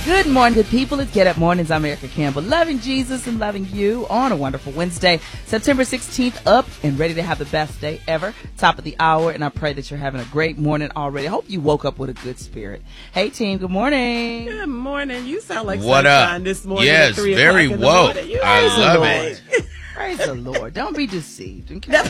Good morning, good people. It's Get Up Mornings. I'm Erica Campbell, loving Jesus and loving you on a wonderful Wednesday, September 16th, up and ready to have the best day ever. Top of the hour, and I pray that you're having a great morning already. I hope you woke up with a good spirit. Hey, team, good morning. Good morning. You sound like what sunshine up? this morning. Yes, at 3 very o'clock in the woke. morning. I love it. Praise the Lord. Don't be deceived. Okay? Don't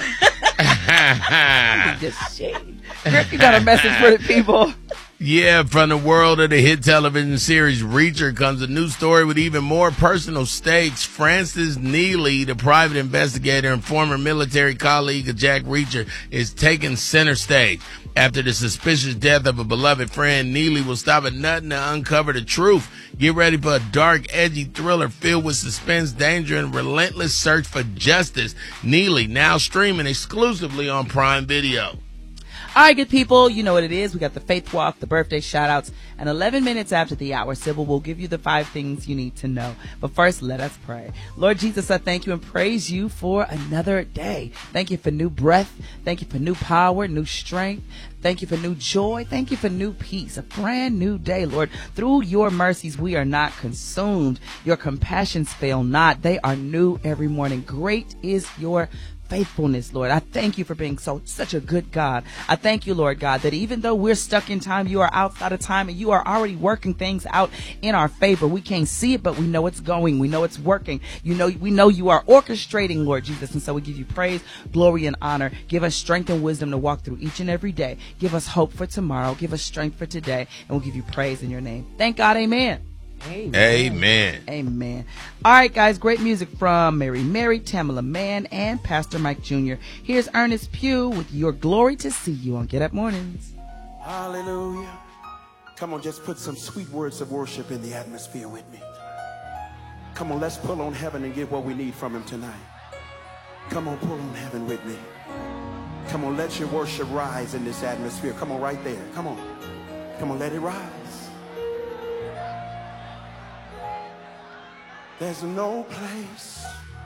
be deceived. Rick, you got a message for the people? Yeah, from the world of the hit television series Reacher comes a new story with even more personal stakes. Francis Neely, the private investigator and former military colleague of Jack Reacher, is taking center stage. After the suspicious death of a beloved friend, Neely will stop at nothing to uncover the truth. Get ready for a dark, edgy thriller filled with suspense, danger, and relentless search for justice. Neely, now streaming exclusively on Prime Video. All right, good people, you know what it is. We got the Faith Walk, the birthday shout-outs, and 11 minutes after the hour, Sybil will give you the 5 things you need to know. But first, let us pray. Lord Jesus, I thank you and praise you for another day. Thank you for new breath. Thank you for new power, new strength. Thank you for new joy. Thank you for new peace, a brand new day, Lord. Through your mercies, we are not consumed. Your compassions fail not. They are new every morning. Great is your faithfulness, Lord. I thank you for being such a good God. I thank you, Lord God, that even though we're stuck in time, you are outside of time and you are already working things out in our favor. We can't see it, but we know it's going. We know it's working. We know you are orchestrating, Lord Jesus. And so we give you praise, glory, and honor. Give us strength and wisdom to walk through each and every day. Give us hope for tomorrow. Give us strength for today. And we'll give you praise in your name. Thank God. Amen. Amen. Amen. All right, guys, great music from Mary, Tamala Mann, and Pastor Mike Jr. Here's Ernest Pugh with Your Glory to See You on Get Up Mornings. Hallelujah. Come on, just put some sweet words of worship in the atmosphere with me. Come on, let's pull on heaven and get what we need from him tonight. Come on, pull on heaven with me. Come on, let your worship rise in this atmosphere. Come on, right there. Come on. Come on, let it rise. There's no place